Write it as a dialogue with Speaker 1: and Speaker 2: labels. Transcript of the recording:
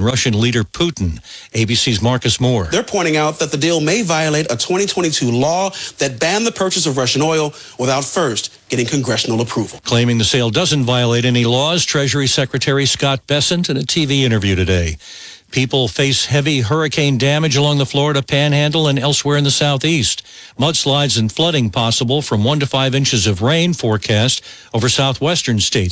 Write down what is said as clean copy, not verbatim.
Speaker 1: Russian leader Putin. ABC's Marcus Moore.
Speaker 2: They're pointing out that the deal may violate a 2022 law that banned the purchase of Russian oil without first getting congressional approval.
Speaker 1: Claiming the sale doesn't violate any laws, Treasury Secretary Scott Bessent in a TV interview today. People face heavy hurricane damage along the Florida Panhandle and elsewhere in the southeast. Mudslides and flooding possible from 1 to 5 inches of rain forecast over southwestern states.